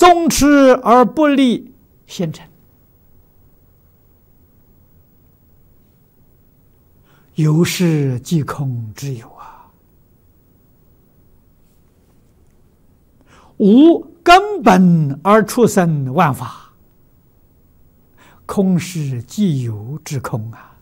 纵持而不立，现成。有是即空之有啊，无根本而出生万法，空是即有之空啊。